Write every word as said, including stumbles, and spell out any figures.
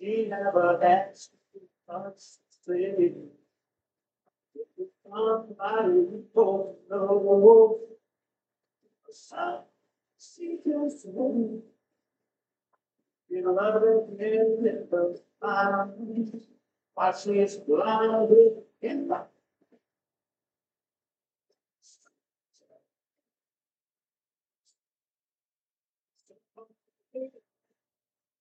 She never has us straight. Somebody don't know. Some she just won't. You love it in the mind. But she's blinded in the